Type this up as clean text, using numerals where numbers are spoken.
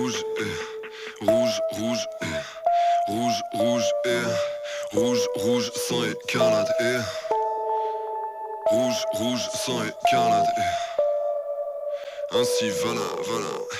rouge, rouge, rouge, rouge, rouge, rouge, rouge, sang écarlate, rouge, rouge, sang écarlate, ainsi voilà, voilà.